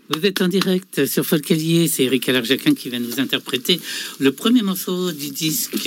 Vous êtes en direct sur Folcalier, c'est Eric Alarjaquin qui va nous interpréter le premier morceau du disque,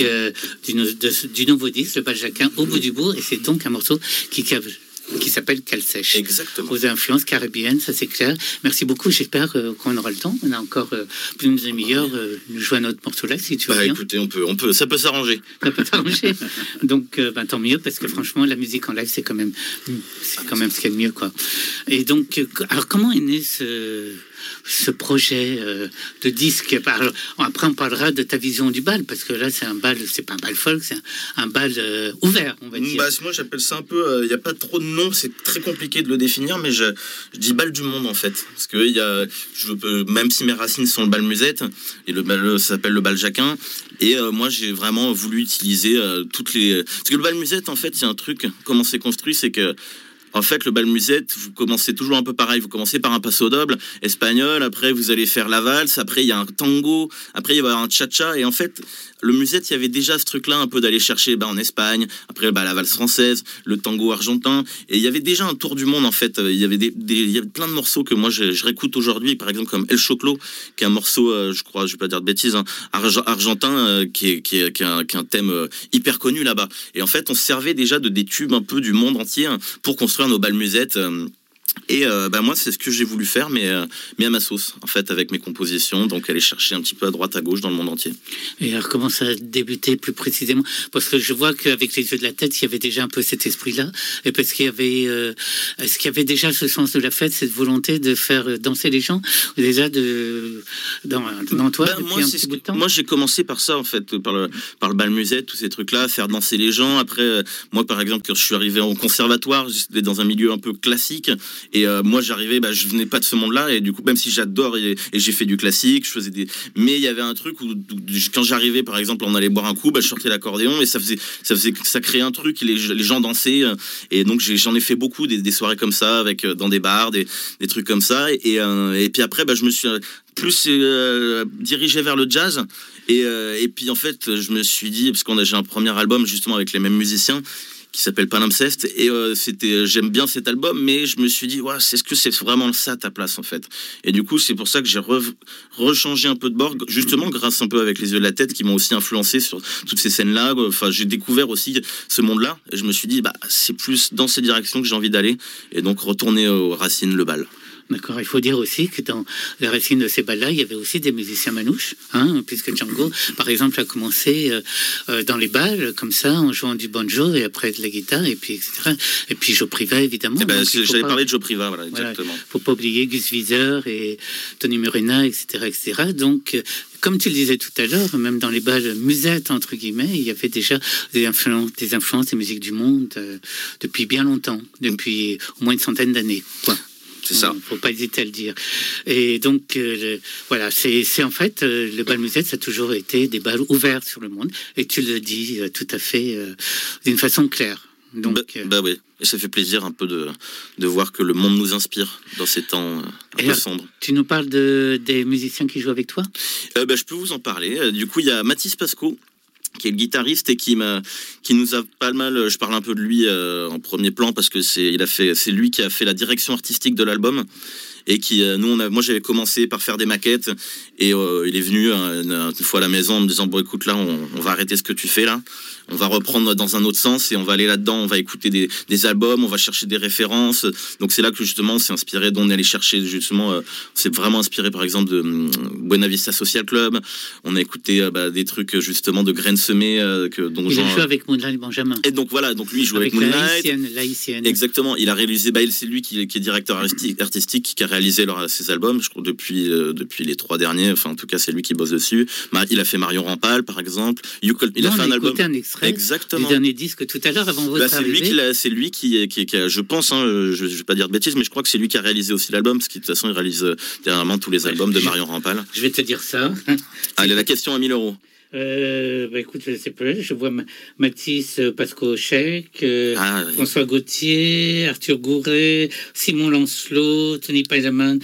du nouveau disque, le Baljaquin au bout du bout, et c'est donc un morceau qui s'appelle Cale Sèche. Exactement. Aux influences caribéennes, ça c'est clair. Merci beaucoup, j'espère qu'on aura le temps. On a encore plus d'une demi-heure. Nous jouons à notre morceau là, si tu veux bien. Écoutez, on peut, ça peut s'arranger. Ça peut s'arranger. Donc, tant mieux, parce que franchement, la musique en live, c'est quand même ce qu'il y a de mieux, quoi. Et donc, alors comment est né ce projet de disque? Après, on parlera de ta vision du bal, parce que là, c'est un bal, c'est pas un bal folk, c'est un bal ouvert, on va dire. Moi, j'appelle ça un peu. Il n'y a pas trop de nom, c'est très compliqué de le définir, mais je dis bal du monde en fait, parce que même si mes racines sont le bal musette et le bal ça s'appelle le Baljaquin, et moi j'ai vraiment voulu utiliser parce que le bal musette en fait, il y a un truc, comment c'est construit, c'est que en fait, le bal musette, vous commencez toujours un peu pareil. Vous commencez par un paso doble espagnol, après vous allez faire la valse, après il y a un tango, après il va y avoir un cha-cha. Et en fait, le musette, il y avait déjà ce truc-là un peu d'aller chercher en Espagne, après la valse française, le tango argentin. Et il y avait déjà un tour du monde en fait. Il y avait plein de morceaux que moi je réécoute aujourd'hui, par exemple comme El Choclo, qui est un morceau, je crois, je vais pas dire de bêtises, argentin, qui est un thème hyper connu là-bas. Et en fait, on se servait déjà des tubes un peu du monde entier pour construire nos bals musettes. Et moi, c'est ce que j'ai voulu faire, mais à ma sauce, en fait, avec mes compositions. Donc, aller chercher un petit peu à droite, à gauche dans le monde entier. Et alors, comment ça a débuté plus précisément? Parce que je vois qu'avec les yeux de la tête, il y avait déjà un peu cet esprit-là. Et parce qu'il y avait... est-ce qu'il y avait déjà ce sens de la fête, cette volonté de faire danser les gens? Déjà dans toi, depuis un petit bout de temps? Moi, j'ai commencé par ça, en fait, par le bal musette, tous ces trucs-là, faire danser les gens. Après, moi, par exemple, quand je suis arrivé au conservatoire, j'étais dans un milieu un peu classique. Et moi j'arrivais, je venais pas de ce monde-là, et du coup même si j'adore et j'ai fait du classique, je faisais mais il y avait un truc où quand j'arrivais, par exemple, on allait boire un coup, je sortais l'accordéon et ça créait un truc, les gens dansaient, et donc j'en ai fait beaucoup des soirées comme ça, avec dans des bars, des trucs comme ça, et puis après je me suis plus dirigé vers le jazz, et puis en fait je me suis dit, parce j'ai un premier album justement avec les mêmes musiciens qui s'appelle Palimpseste, et j'aime bien cet album, mais je me suis dit, est-ce que c'est vraiment ça ta place en fait? Et du coup, c'est pour ça que j'ai rechangé un peu de bord, justement grâce un peu avec les yeux de la tête, qui m'ont aussi influencé sur toutes ces scènes-là. Enfin, j'ai découvert aussi ce monde-là, et je me suis dit, c'est plus dans cette direction que j'ai envie d'aller, et donc retourner aux racines, le bal. D'accord, il faut dire aussi que dans les racines de ces balles-là, il y avait aussi des musiciens manouches, puisque Django, par exemple, a commencé dans les balles, comme ça, en jouant du banjo et après de la guitare, et puis etc. Et puis Joe Priva, évidemment. J'avais parlé de Joe Priva, voilà, exactement. Voilà, faut pas oublier Gus Viseur et Tony Murena, etc., etc. Donc, comme tu le disais tout à l'heure, même dans les balles musettes, entre guillemets, il y avait déjà des influences des musiques du monde depuis bien longtemps, depuis au moins une centaine d'années, quoi. C'est ça. Faut pas hésiter à le dire. Et donc, voilà, c'est en fait, le bal musette, ça a toujours été des balles ouvertes sur le monde. Et tu le dis tout à fait d'une façon claire. Donc, oui. Et ça fait plaisir un peu de voir que le monde nous inspire dans ces temps un peu sombres. Tu nous parles des musiciens qui jouent avec toi? Je peux vous en parler. Du coup, il y a Mathis Pasco, qui est le guitariste et qui nous a pas mal. Je parle un peu de lui en premier plan parce que c'est lui qui a fait la direction artistique de l'album, et qui moi j'avais commencé par faire des maquettes, et il est venu une fois à la maison en me disant, écoute, là on va arrêter ce que tu fais là, on va reprendre dans un autre sens et on va aller là-dedans, on va écouter des albums, on va chercher des références. Donc c'est là que justement on s'est inspiré, on est allé chercher justement, on s'est vraiment inspiré par exemple de Buena Vista Social Club. On a écouté des trucs justement de Graines Semées, dont il a joué avec Moonlight Benjamin. Et donc voilà, donc lui il joue avec Moonlight. L'haïtienne. Exactement, il a réalisé, c'est lui qui est directeur artistique, qui a réalisé ses albums, je crois, depuis les 3 derniers, enfin en tout cas c'est lui qui bosse dessus. Il a fait Marion Rampal par exemple, il a fait un album. Un extrait exactement. Du dernier disque tout à l'heure avant votre arrivée. C'est lui qui a, je pense, je vais pas dire de bêtises, mais je crois que c'est lui qui a réalisé aussi l'album, parce que de toute façon il réalise dernièrement tous les albums de Marion Rampal. Je vais te dire ça. Allez, la question à 1 000 €. Écoute, je sais pas, je vois Mathis Pasco Chèque, François Gauthier, Arthur Gouret, Simon Lancelot, Tony Pailaman,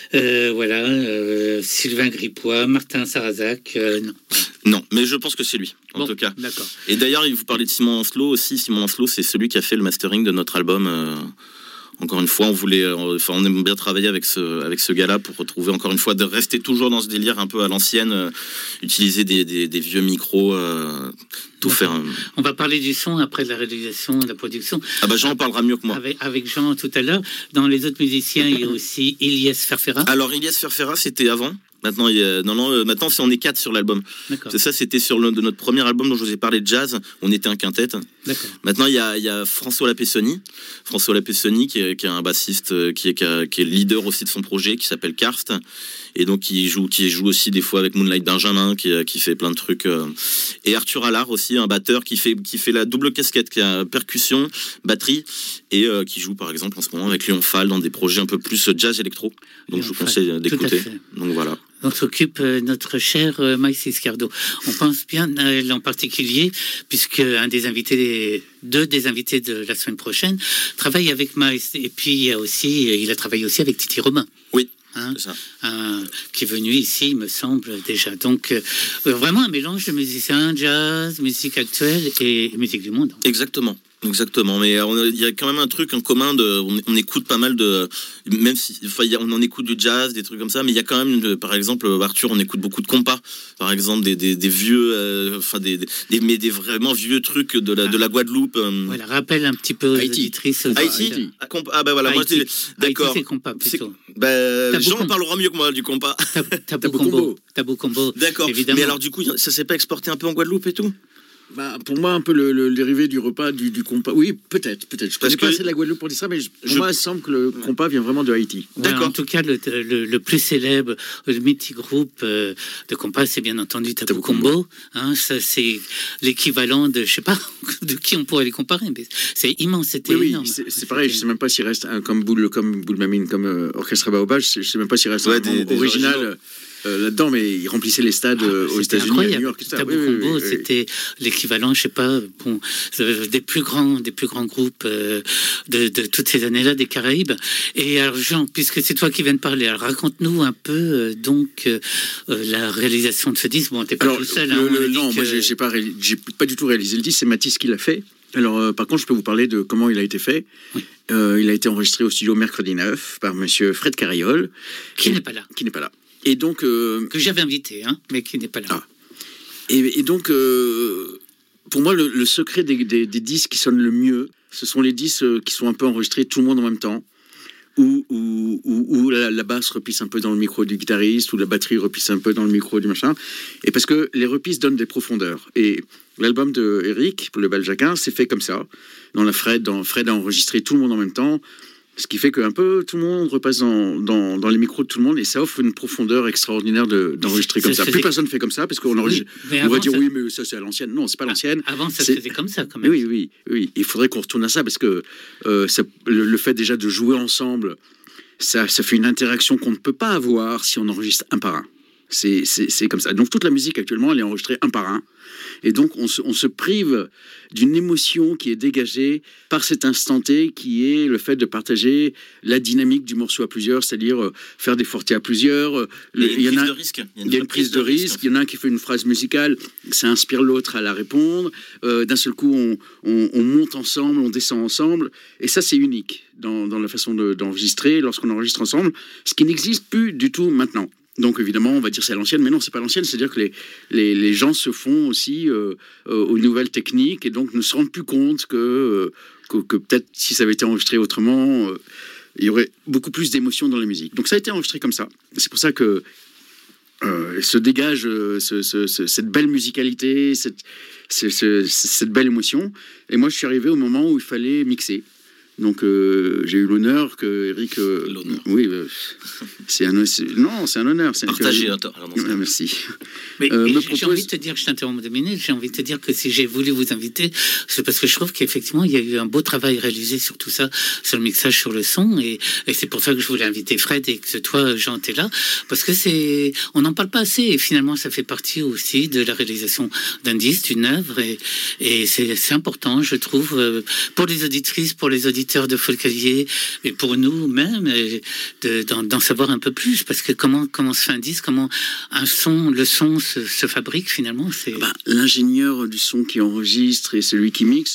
Sylvain Gripois, Martin Sarrazac. Non, mais je pense que c'est lui, en tout cas. D'accord. Et d'ailleurs, il vous parlait de Simon Lancelot aussi. Simon Lancelot, c'est celui qui a fait le mastering de notre album Encore une fois, on aime bien travailler avec ce gars-là pour retrouver, encore une fois, de rester toujours dans ce délire un peu à l'ancienne, utiliser des vieux micros, tout faire. On va parler du son après la réalisation, la production. Ah bah Jean en parlera mieux que moi. Avec Jean tout à l'heure. Dans les autres musiciens, il y a aussi Ilyes Ferfera. Alors Ilyes Ferfera, c'était avant. Maintenant, maintenant, on est 4 sur l'album. D'accord. C'est ça, c'était sur de notre premier album dont je vous ai parlé de jazz. On était un quintet. D'accord. Maintenant, il y a François Lapessoni. François Lapessoni, qui est un bassiste, qui est leader aussi de son projet, qui s'appelle Karst. Et donc, qui joue aussi des fois avec Moonlight Benjamin, qui fait plein de trucs. Et Arthur Allard aussi, un batteur qui fait la double casquette, qui a percussion, batterie, et qui joue par exemple en ce moment avec Léon Fall dans des projets un peu plus jazz électro. Donc, je vous conseille d'écouter. Donc voilà. On s'occupe notre cher Maïs Iscardo. On pense bien à elle en particulier, puisque deux des invités de la semaine prochaine travaille avec Maïs. Et puis il a travaillé aussi avec Titi Romain. Oui. C'est ça. Qui est venu ici, il me semble, déjà. Donc, vraiment un mélange de musiciens, jazz, musique actuelle et musique du monde. Exactement, mais il y a quand même un truc en commun, on écoute pas mal de, même si on en écoute du jazz, des trucs comme ça, mais il y a quand même, par exemple, Arthur, on écoute beaucoup de compas, par exemple des vieux, des vraiment vieux trucs de la Guadeloupe. Voilà, rappelle un petit peu aux auditrices. Haïti. Ah bah voilà, moi d'accord. C'est compas plutôt. Jean parlera mieux que moi du compas. Tabou Combo. D'accord. Évidemment. Mais alors du coup, ça s'est pas exporté un peu en Guadeloupe et tout? Bah, pour moi, un peu le dérivé du repas du compas. Oui, peut-être. Je connais pas assez de la Guadeloupe pour dire ça, mais pour moi, il semble que le compas vient vraiment de Haïti. D'accord. En tout cas, le plus célèbre, le mythique groupe de compas, c'est bien entendu Tabou Combo. Ça, c'est l'équivalent de, je sais pas, de qui on pourrait les comparer, mais c'est immense, c'était énorme. C'est pareil, je sais même pas s'il reste comme Boule Mamine, comme Orchestre Baobab, je sais même pas s'il reste un original. Là-dedans, mais ils remplissaient les stades aux États-Unis, à New York. Tabou Combo, c'était l'équivalent, je sais pas, des plus grands groupes de toutes ces années-là des Caraïbes. Et alors Jean, puisque c'est toi qui viens de parler, alors raconte-nous un peu la réalisation de ce disque. Bon, t'es pas tout seul. Non, moi j'ai pas du tout réalisé le disque, c'est Mathis qui l'a fait. Alors, par contre, je peux vous parler de comment il a été fait. Oui. Il a été enregistré au studio Mercredi 9 par monsieur Fred Carriol. Qui n'est pas là. Et donc, que j'avais invité, mais qui n'est pas là. Ah. Et donc, pour moi, le secret des disques qui sonnent le mieux, ce sont les disques qui sont un peu enregistrés tout le monde en même temps, où la basse repisse un peu dans le micro du guitariste, où la batterie repisse un peu dans le micro du machin. Et parce que les repisses donnent des profondeurs. Et l'album de Eric, pour le Baljaquin, c'est fait comme ça. Fred a enregistré tout le monde en même temps. Ce qui fait qu'un peu tout le monde repasse dans les micros de tout le monde et ça offre une profondeur extraordinaire d'enregistrer comme ça. Plus personne fait comme ça parce qu'on enregistre. Oui, on va dire oui, mais ça c'est à l'ancienne. Non, c'est pas l'ancienne. Avant, ça se faisait comme ça quand même. Oui. Il faudrait qu'on retourne à ça parce que le fait déjà de jouer ensemble, ça fait une interaction qu'on ne peut pas avoir si on enregistre un par un. C'est comme ça. Donc toute la musique actuellement, elle est enregistrée un par un. Et donc on se prive d'une émotion qui est dégagée par cet instant T qui est le fait de partager la dynamique du morceau à plusieurs, c'est-à-dire faire des fortés à plusieurs. Il y a une prise de risque. Il y en a un qui fait une phrase musicale, ça inspire l'autre à la répondre. D'un seul coup, on monte ensemble, on descend ensemble. Et ça, c'est unique dans la façon d'enregistrer lorsqu'on enregistre ensemble, ce qui n'existe plus du tout maintenant. Donc évidemment, on va dire c'est à l'ancienne, mais non, c'est pas l'ancienne. C'est-à-dire que les gens se font aussi aux nouvelles techniques et donc ne se rendent plus compte que peut-être si ça avait été enregistré autrement, il y aurait beaucoup plus d'émotions dans la musique. Donc ça a été enregistré comme ça. C'est pour ça que se dégage cette belle musicalité, cette belle émotion. Et moi, je suis arrivé au moment où il fallait mixer. Donc j'ai eu l'honneur que Eric. L'honneur. Oui, c'est un honneur. Partagé. Merci. Mais j'ai envie de te dire, je t'interromps 2 minutes. J'ai envie de te dire que si j'ai voulu vous inviter, c'est parce que je trouve qu'effectivement il y a eu un beau travail réalisé sur tout ça, sur le mixage, sur le son, et c'est pour ça que je voulais inviter Fred et que toi, Jean, t'es là, parce que on n'en parle pas assez et finalement ça fait partie aussi de la réalisation d'un disque, d'une œuvre, et c'est important, je trouve, pour les auditrices, pour les auditeurs de Folcalier et pour nous-mêmes d'en savoir un peu plus, parce que comment se fait un disque, comment le son se fabrique finalement. L'ingénieur du son qui enregistre et celui qui mixe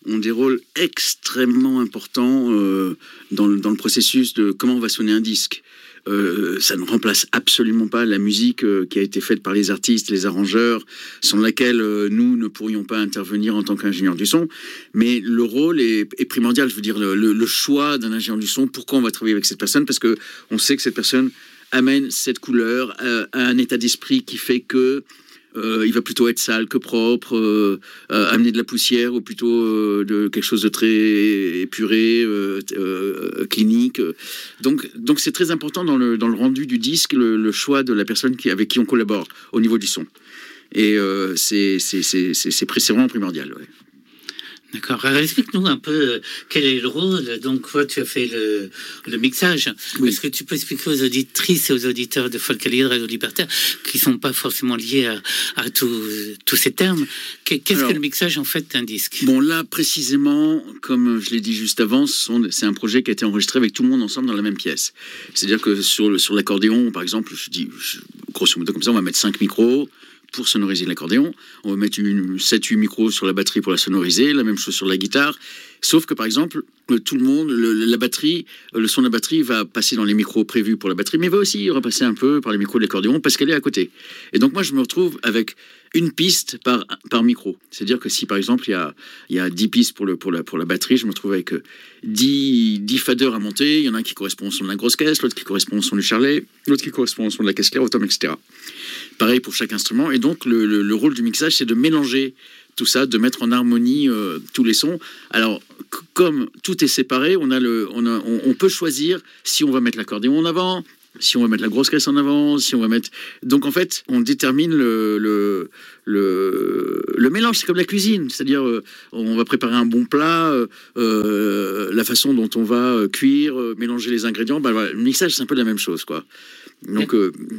ont des rôles extrêmement importants dans le processus de comment va sonner un disque. Ça ne remplace absolument pas la musique qui a été faite par les artistes, les arrangeurs, sans laquelle nous ne pourrions pas intervenir en tant qu'ingénieur du son. Mais le rôle est primordial. Je veux dire, le choix d'un ingénieur du son, pourquoi on va travailler avec cette personne? Parce qu'on sait que cette personne amène cette couleur à un état d'esprit qui fait que il va plutôt être sale que propre, amener de la poussière ou plutôt de quelque chose de très épuré, clinique. Donc c'est très important dans le rendu du disque, le choix de la personne avec qui on collabore au niveau du son. Et c'est vraiment primordial. Ouais. D'accord. Alors, explique-nous un peu quel est le rôle. Donc, toi, tu as fait le mixage. Oui. Est-ce que tu peux expliquer aux auditrices et aux auditeurs de Folk Libre et Radio Libertaire, qui ne sont pas forcément liés à tous ces termes, qu'est-ce que le mixage, en fait, d'un disque? Bon, là, précisément, comme je l'ai dit juste avant, c'est un projet qui a été enregistré avec tout le monde ensemble dans la même pièce. C'est-à-dire que sur l'accordéon, par exemple, je dis, grosso modo comme ça, on va mettre 5 micros pour sonoriser l'accordéon. On va mettre 7-8 micros sur la batterie pour la sonoriser, la même chose sur la guitare. Sauf que, par exemple, tout le monde, la batterie, le son de la batterie va passer dans les micros prévus pour la batterie, mais va aussi repasser un peu par les micros de l'accordéon parce qu'elle est à côté. Et donc, moi, je me retrouve avec une piste par micro. C'est-à-dire que si, par exemple, il y a 10 pistes pour la batterie, je me retrouve avec 10 faders à monter. Il y en a un qui correspond au son de la grosse caisse, l'autre qui correspond au son du charlet, l'autre qui correspond au son de la caisse claire, au tom, etc. Pareil pour chaque instrument. Et donc, le rôle du mixage, c'est de mélanger tout ça, de mettre en harmonie tous les sons. Alors, comme tout est séparé, on peut choisir si on va mettre l'accordéon en avant, si on va mettre la grosse caisse en avant, si on va mettre... Donc, en fait, on détermine le mélange. C'est comme la cuisine. C'est-à-dire, on va préparer un bon plat, la façon dont on va cuire, mélanger les ingrédients. Ben, voilà, le mixage, c'est un peu la même chose, quoi. Donc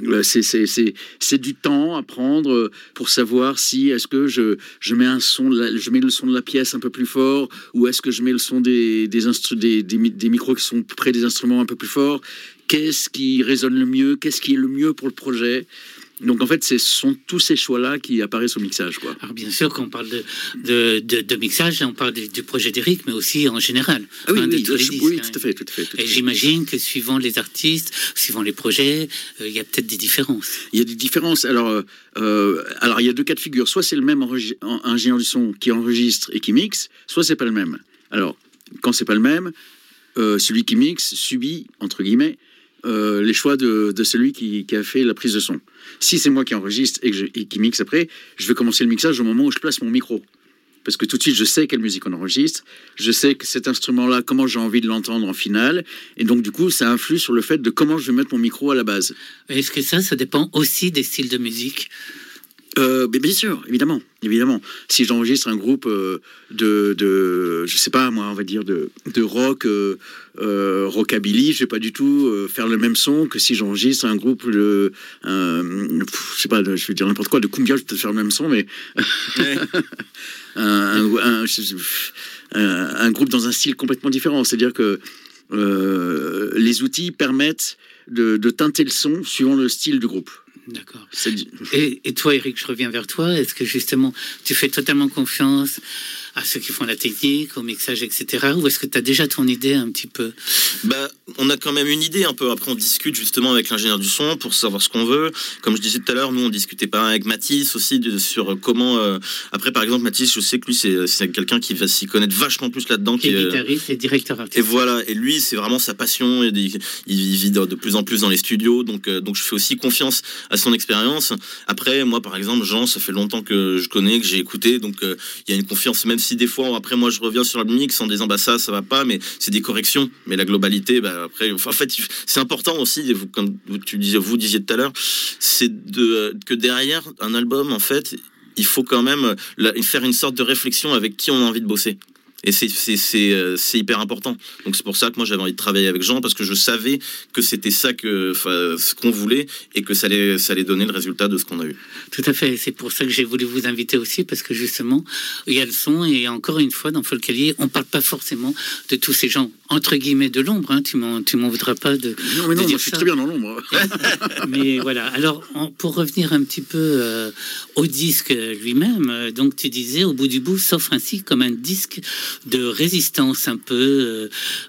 c'est du temps à prendre pour savoir si est-ce que je mets je mets le son de la pièce un peu plus fort, ou est-ce que je mets le son des micros qui sont près des instruments un peu plus fort. Qu'est-ce qui résonne le mieux, qu'est-ce qui est le mieux pour le projet. Donc en fait, ce sont tous ces choix-là qui apparaissent au mixage, quoi. Alors bien sûr, quand on parle de mixage, on parle du projet d'Éric, mais aussi en général. Ah oui, oui, tout à fait. Et j'imagine que suivant les artistes, suivant les projets, il y a peut-être des différences. Il y a des différences. Alors il y a 2 cas de figure. Soit c'est le même ingénieur du son qui enregistre et qui mixe, soit c'est pas le même. Alors, quand c'est pas le même, celui qui mixe subit, entre guillemets, les choix de celui qui a fait la prise de son. Si c'est moi qui enregistre et qui mixe après, je vais commencer le mixage au moment où je place mon micro. Parce que tout de suite, je sais quelle musique on enregistre, je sais que cet instrument-là, comment j'ai envie de l'entendre en finale, et donc du coup, ça influe sur le fait de comment je vais mettre mon micro à la base. Est-ce que ça dépend aussi des styles de musique ? Bien sûr, évidemment. Si j'enregistre un groupe je sais pas moi, on va dire de rock, rockabilly, je vais pas du tout faire le même son que si j'enregistre un groupe je sais pas, je vais dire n'importe quoi, de cumbia, je vais peut-être faire le même son, mais un groupe dans un style complètement différent. C'est-à-dire que les outils permettent de teinter le son suivant le style du groupe. D'accord. Et toi, Éric, je reviens vers toi. Est-ce que justement, tu fais totalement confiance à ceux qui font la technique, au mixage, etc. Ou est-ce que tu as déjà ton idée un petit peu ? On a quand même une idée un peu. Après, on discute justement avec l'ingénieur du son pour savoir ce qu'on veut. Comme je disais tout à l'heure, nous, on discutait pas avec Mathis aussi sur comment... Après, par exemple, Mathis, je sais que lui, c'est quelqu'un qui va s'y connaître vachement plus là-dedans. Qui est guitariste et directeur artistique. Et voilà. Et lui, c'est vraiment sa passion. Il vit de plus en plus dans les studios. Donc je fais aussi confiance à son expérience. Après, moi, par exemple, Jean, ça fait longtemps que je connais, que j'ai écouté. Donc, il y a une confiance, même si des fois, après, moi, je reviens sur le mix en disant, ça va pas, mais c'est des corrections. Mais la globalité, après, en fait, c'est important aussi, comme vous disiez tout à l'heure, c'est que derrière un album, en fait, il faut quand même faire une sorte de réflexion avec qui on a envie de bosser. Et c'est hyper important. Donc c'est pour ça que moi j'avais envie de travailler avec Jean, parce que je savais que c'était ça ce qu'on voulait, et que ça allait donner le résultat de ce qu'on a eu. Tout à fait. C'est pour ça que j'ai voulu vous inviter aussi, parce que justement il y a le son, et encore une fois dans Folkalier, on parle pas forcément de tous ces gens entre guillemets de l'ombre, hein, tu m'en voudras pas de. Non, mais non, de moi dire je suis ça. très bien dans l'ombre. Mais voilà. Alors, pour revenir un petit peu au disque lui-même, donc tu disais, au bout du bout, s'offre ainsi comme un disque de résistance, un peu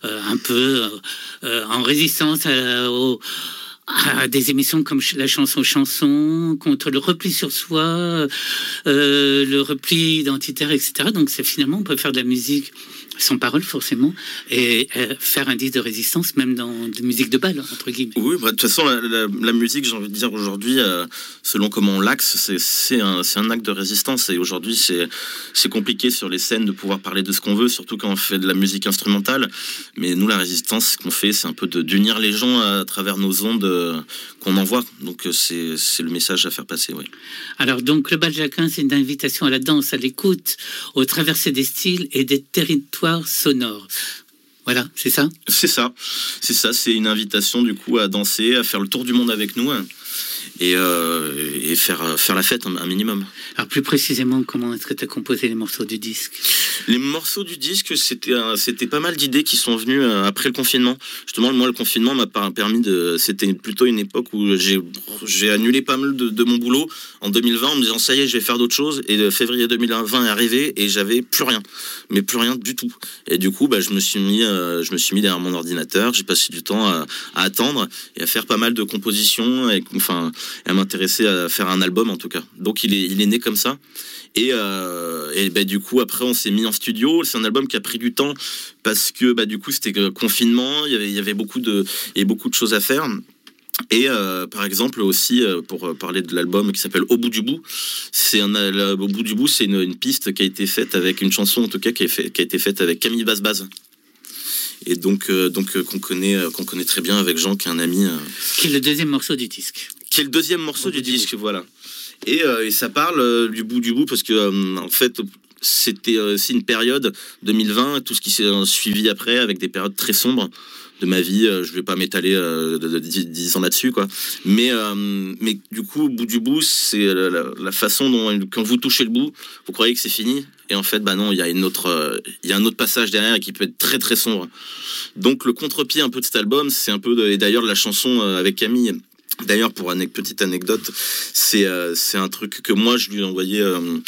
en résistance à des émissions comme la chanson, contre le repli sur soi, le repli identitaire, etc. Donc, c'est finalement, on peut faire de la musique sans parole forcément, et faire un disque de résistance, même dans de musique de bal, entre guillemets. Oui, bah, de toute façon, la musique, j'ai envie de dire aujourd'hui, selon comment on l'axe, c'est un acte de résistance. Et aujourd'hui, c'est compliqué sur les scènes de pouvoir parler de ce qu'on veut, surtout quand on fait de la musique instrumentale. Mais nous, la résistance, ce qu'on fait, c'est un peu d'unir les gens à travers nos ondes qu'on envoie. Donc, c'est le message à faire passer, oui. Alors, donc, le Baljaquin, c'est une invitation à la danse, à l'écoute, aux traversées des styles et des territoires sonores. Voilà, c'est ça ? C'est ça. C'est une invitation, du coup, à danser, à faire le tour du monde avec nous. Et faire la fête un minimum. Alors plus précisément, comment est-ce que tu as composé les morceaux du disque ? Les morceaux du disque, c'était pas mal d'idées qui sont venues après le confinement. Justement, moi, le confinement m'a permis de... C'était plutôt une époque où j'ai annulé pas mal de mon boulot en 2020 en me disant ça y est, je vais faire d'autres choses. Et février 2020 est arrivé et j'avais plus rien. Mais plus rien du tout. Et du coup, je me suis mis derrière mon ordinateur. J'ai passé du temps à attendre et à faire pas mal de compositions et à m'intéresser à faire un album en tout cas. Donc il est né comme ça. Et du coup après on s'est mis en studio. C'est un album qui a pris du temps parce que du coup c'était confinement. Il y avait beaucoup de choses à faire. Et par exemple aussi pour parler de l'album qui s'appelle Au bout du bout, Au bout du bout c'est une piste qui a été faite avec une chanson en tout cas qui a été faite avec Camille Basse. Et donc qu'on connaît très bien avec Jean qui est un ami qui est le deuxième morceau du disque. Qui est le deuxième morceau du disque, voilà. Et ça parle du bout parce que en fait c'était aussi une période 2020, tout ce qui s'est suivi après avec des périodes très sombres de ma vie. Je vais pas m'étaler de 10 ans là-dessus quoi. Mais du coup au bout du bout c'est la façon dont quand vous touchez le bout, vous croyez que c'est fini et en fait non, il y a un autre passage derrière qui peut être très très sombre. Donc le contre-pied un peu de cet album, c'est un peu et d'ailleurs la chanson avec Camille. D'ailleurs, pour petite anecdote, c'est un truc que moi je lui ai envoyé,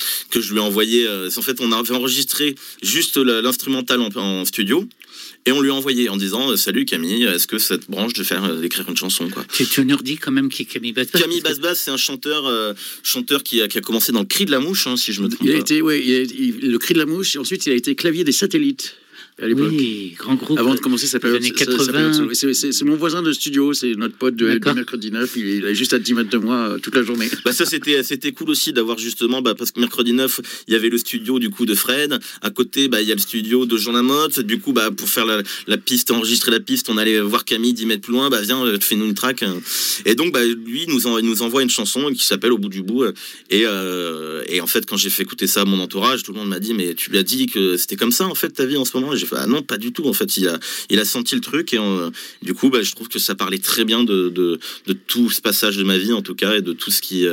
en fait, on avait enregistré juste l'instrumental en studio et on lui a envoyé en disant salut Camille, est-ce que ça te branche d'écrire une chanson quoi. Tu nous redis quand même qui est Camille Basse. Camille Basse, c'est un chanteur qui a commencé dans le Cri de la Mouche, si je me trompe pas. Le Cri de la Mouche. Et ensuite, il a été clavier des Satellites. À l'époque. Oui, grand groupe. Avant de commencer sa période. Années 80. C'est mon voisin de studio, c'est notre pote de Mercredi 9. Il est juste à 10 mètres de moi toute la journée. Ça, c'était cool aussi d'avoir justement, parce que Mercredi 9, il y avait le studio du coup de Fred. À côté, il y a le studio de Jean Lamotte. Du coup, pour faire la piste, enregistrer la piste, on allait voir Camille 10 mètres plus loin. Viens, fais-nous une track. Et donc, lui, il nous envoie une chanson qui s'appelle Au bout du bout. Et en fait, quand j'ai fait écouter ça à mon entourage, tout le monde m'a dit, mais tu lui as dit que c'était comme ça en fait ta vie en ce moment. Et j'ai fait, ah non, pas du tout. En fait, il a senti le truc et du coup, je trouve que ça parlait très bien de tout ce passage de ma vie en tout cas et de tout ce qui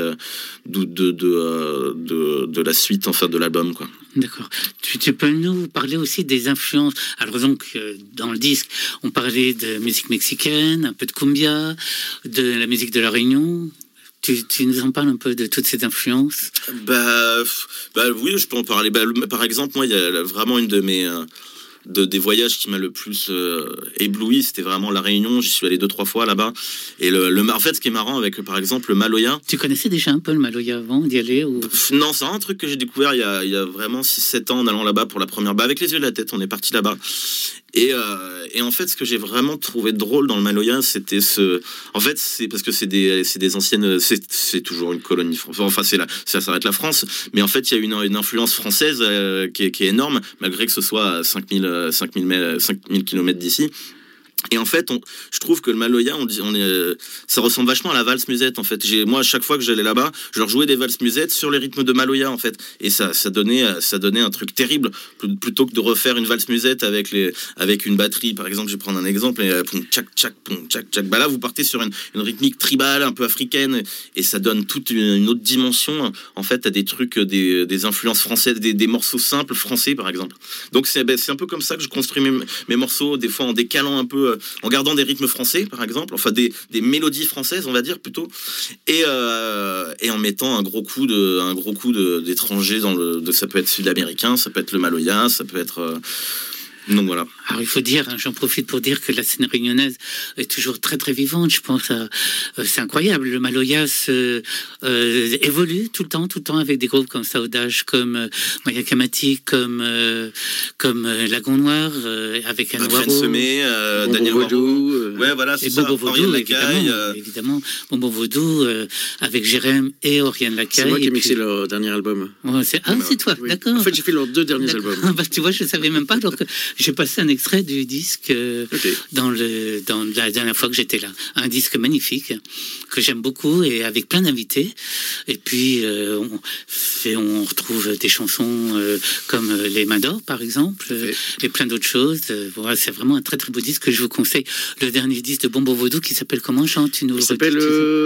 de la suite enfin de l'album quoi. D'accord. Tu peux nous parler aussi des influences. Alors donc dans le disque, on parlait de musique mexicaine, un peu de cumbia, de la musique de la Réunion. Tu nous en parles un peu de toutes ces influences? Oui, je peux en parler. Par exemple, moi, il y a vraiment une de mes des voyages qui m'a le plus ébloui, c'était vraiment la Réunion. J'y suis allé 2-3 fois là-bas. Et en fait, ce qui est marrant avec, par exemple, le Maloya... Tu connaissais déjà un peu le Maloya avant d'y aller ou... Non, c'est un truc que j'ai découvert il y a vraiment 6-7 ans en allant là-bas pour la première... avec les yeux de la tête, on est parti là-bas. Et en fait, ce que j'ai vraiment trouvé drôle dans le Maloya, c'était en fait, c'est parce que c'est des anciennes... C'est toujours une colonie française. Enfin, ça s'arrête la France. Mais en fait, il y a une influence française qui est énorme, malgré que ce soit à 5000 km d'ici. Et en fait, je trouve que le Maloya, ça ressemble vachement à la valse musette. En fait, moi, à chaque fois que j'allais là-bas, je leur jouais des valses musettes sur les rythmes de Maloya, en fait. Et ça donnait un truc terrible. Plutôt que de refaire une valse musette avec une batterie, par exemple, je vais prendre un exemple, et pong, tchac, tchac, pong, tchac, tchac. Bah là, vous partez sur une rythmique tribale, un peu africaine, et ça donne toute une autre dimension. En fait, t'as des trucs, des influences françaises, des morceaux simples français, par exemple. Donc c'est un peu comme ça que je construis mes morceaux, des fois en décalant un peu, en gardant des rythmes français, par exemple, enfin des mélodies françaises, on va dire plutôt, et en mettant un gros coup d'étrangers ça peut être sud-américain, ça peut être le Maloya, ça peut être donc voilà. Alors il faut dire, j'en profite pour dire que la scène réunionnaise est toujours très très vivante. Je pense c'est incroyable. Le Maloya évolue tout le temps avec des groupes comme Saudage, comme Maya Kamati, comme Lagon Noir, avec Anouaro, Daniel Wadou, ouais voilà, c'est et Bobo ça. Vaudou, évidemment. Bobo Vaudou avec Jérém et Oriane Lacaille. C'est moi qui ai mixé leur dernier album. C'est toi, oui. D'accord. En fait, j'ai fait leurs 2 derniers albums. Tu vois, je savais même pas. Alors que j'ai passé un extrait du disque dans la dernière fois que j'étais là. Un disque magnifique que j'aime beaucoup et avec plein d'invités. Et puis on retrouve des chansons comme Les Mains d'Or par exemple et plein d'autres choses. Voilà, c'est vraiment un très très beau disque que je vous conseille. Le dernier disque de Bombo Vaudou qui s'appelle comment, Jean? Tu nous s'appelle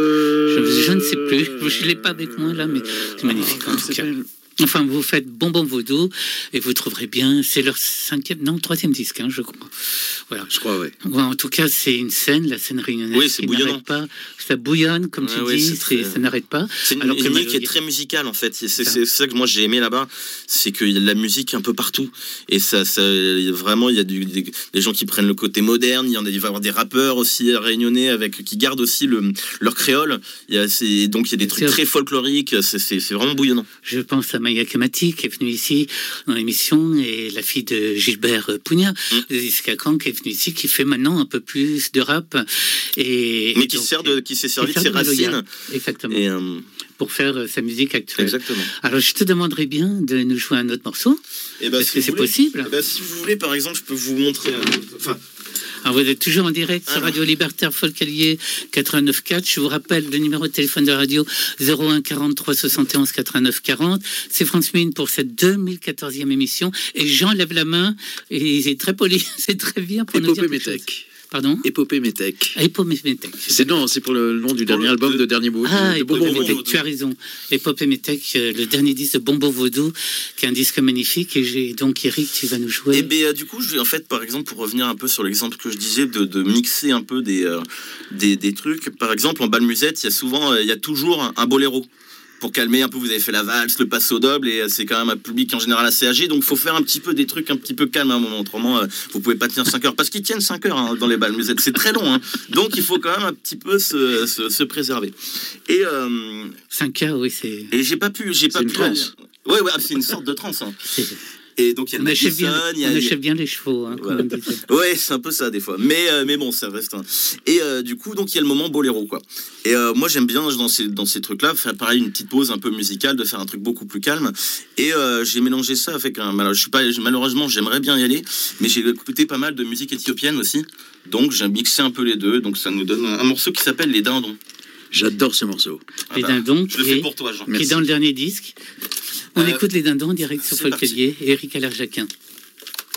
je ne sais plus. Je l'ai pas avec moi là, mais c'est magnifique en tout cas. Enfin, vous faites Bonbon Vaudou et vous trouverez bien. C'est leur 3e disque, je crois. Voilà. Je crois, oui. Ouais, en tout cas, c'est une scène, la scène réunionnaise. Oui, c'est bouillonnant. Pas. Ça bouillonne, comme tu dis, ça n'arrête pas. C'est une musique qui est très musicale, en fait. C'est ça que moi j'ai aimé là-bas, c'est qu'il y a de la musique un peu partout. Et vraiment, il y a des gens qui prennent le côté moderne. Il va y avoir des rappeurs aussi réunionnais qui gardent aussi leur créole. Donc il y a des trucs très folkloriques. C'est vraiment bouillonnant. Je pense à Maya Kamati qui est venue ici dans l'émission et la fille de Gilbert Pugna, de Iskakan, qui est venue ici, qui fait maintenant un peu plus de rap. Mais qui s'est servi de ses racines. Exactement. Et, pour faire sa musique actuelle. Exactement. Alors je te demanderais bien de nous jouer un autre morceau. Est-ce que c'est possible? Si vous voulez, par exemple, je peux vous montrer. Alors vous êtes toujours en direct sur Radio Libertaire Folk Allier 89.4. Je vous rappelle le numéro de téléphone de la radio 01 43 71 89 40. C'est France Mine pour cette 2014e émission. Et Jean lève la main et il est très poli. C'est très bien pour nous dire quelque chose. Pardon? Épopée Métèque. Épopée Métèque. C'est pour le nom du dernier album de Dernier Vaudou. Épopée Métèque, tu as raison. Épopée Métèque, le dernier disque de Bombo Vaudou, qui est un disque magnifique. Et donc, Eric, tu vas nous jouer. Et bien, du coup, je vais en fait, par exemple, pour revenir un peu sur l'exemple que je disais, de mixer un peu des trucs. Par exemple, en bal musette, il y a toujours un boléro. Pour calmer un peu, vous avez fait la valse, le passo double, et c'est quand même un public en général assez âgé, donc il faut faire un petit peu des trucs un petit peu calmes à un moment, autrement vous pouvez pas tenir 5 heures, parce qu'ils tiennent 5 heures dans les balles musettes, c'est très long, donc il faut quand même un petit peu se préserver. Et 5 heures, oui, c'est... Et j'ai pas pu... C'est une transe. Ouais, c'est une sorte de transe. Et donc il y a on achève bien les chevaux, voilà. Comme on disait. Ouais, c'est un peu ça des fois. Mais bon, ça reste. Et du coup, donc il y a le moment boléro, quoi. Et moi j'aime bien dans ces trucs-là faire pareil, une petite pause un peu musicale, de faire un truc beaucoup plus calme. Et j'ai mélangé ça avec malheureusement j'aimerais bien y aller, mais j'ai écouté pas mal de musique éthiopienne aussi. Donc j'ai mixé un peu les deux. Donc ça nous donne un morceau qui s'appelle Les Dindons. J'adore ce morceau. Les Dindons. Je le fais pour toi, Jean. Qui est dans le dernier disque. On écoute Les Dindons en direct sur Folk Allier et Eric Allerjacquin.